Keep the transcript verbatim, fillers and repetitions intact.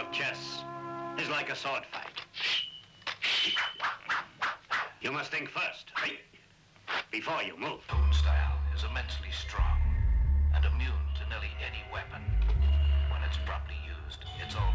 of chess is like a sword fight. You must think first, before you move. Own style is immensely strong and immune to nearly any weapon. When it's properly used, it's all